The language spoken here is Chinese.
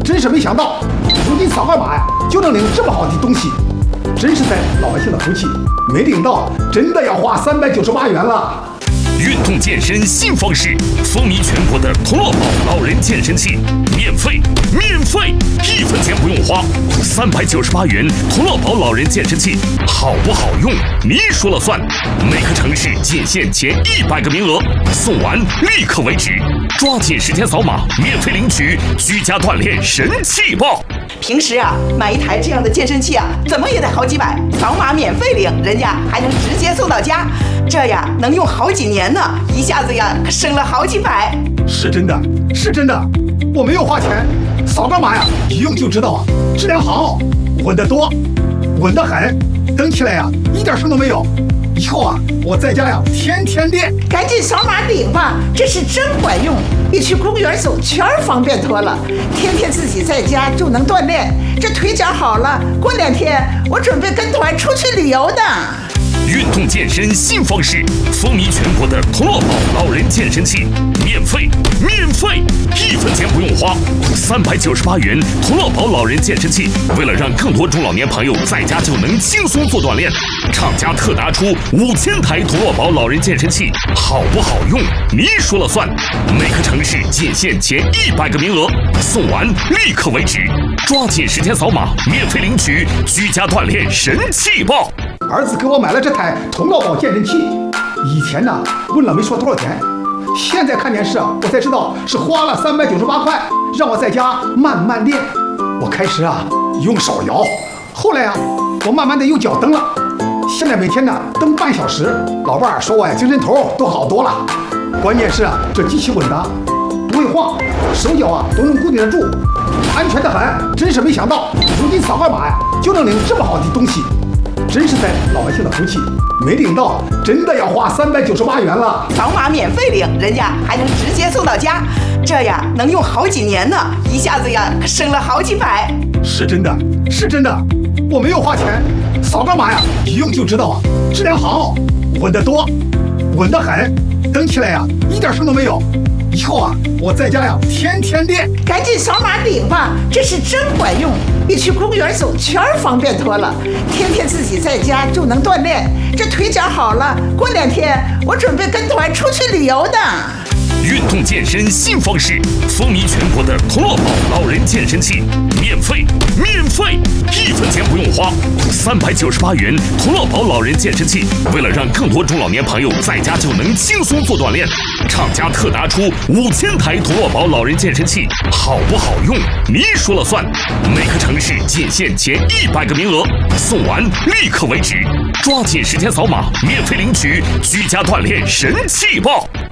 真是没想到，如今扫个码呀就能领这么好的东西，真是在老百姓的福气。没领到，真的要花398元了。 运动健身新方式，风靡全国的同乐宝老人健身器，免费，1分钱不用花，398元同乐宝老人健身器，好不好用你说了算。每个城市仅限前100个名额，送完立刻为止，抓紧时间扫码，免费领取居家锻炼神器包。 平时啊，买一台这样的健身器啊，怎么也得好几百，扫码免费领，人家还能直接送到家，这呀能用好几年呢，一下子呀可省了好几百。 是真的，是真的，我没有花钱，扫个码呀，一用就知道啊，质量好，稳得多，稳得很，蹬起来呀一点声都没有。以后啊，我在家呀天天练。 赶紧扫码领吧，这是真管用，比去公园走圈方便多了。天天自己在家就能锻炼，这腿脚好了，过2天我准备跟团出去旅游呢。 运动健身新方式，风靡全国的同乐宝老人健身器，免费，1分钱不用花，398元同乐宝老人健身器。为了让更多中老年朋友在家就能轻松做锻炼，厂家特拿出5000台同乐宝老人健身器，好不好用你说了算。每个城市仅限前100个名额，送完立刻为止，抓紧时间扫码，免费领取居家锻炼神器包。 儿子给我买了这台同乐宝健身器，以前呢问了没说多少钱，现在看电视啊，我才知道是花了398块，让我在家慢慢练。我开始啊用手摇，后来啊我慢慢的用脚蹬了，现在每天呢蹬半小时。老伴儿说我呀精神头都好多了，关键是啊这机器稳当，不会晃，手脚啊都能固定得住，安全的很。真是没想到，如今扫个码呀就能领这么好的东西，真是在老百姓的福气。没领到，真的要花398元了。 扫码免费领，人家还能直接送到家，这呀能用好几年呢，一下子呀可省了好几百。 是真的，是真的，我没有花钱，扫个码呀，一用就知道啊，质量好，稳得多，稳得很，蹬起来呀一点声都没有。以后啊，我在家呀天天练。 赶紧扫码领吧，这是真管用，比去公园走圈方便多了。天天自己在家就能锻炼，这腿脚好了，过2天我准备跟团出去旅游呢。 运动健身新方式，风靡全国的同乐宝老人健身器，免费，1分钱不用花，398元同乐宝老人健身器。为了让更多中老年朋友在家就能轻松做锻炼，厂家特拿出5000台同乐宝老人健身器，好不好用你说了算。每个城市仅限前100个名额，送完立刻为止，抓紧时间扫码，免费领取居家锻炼神器包。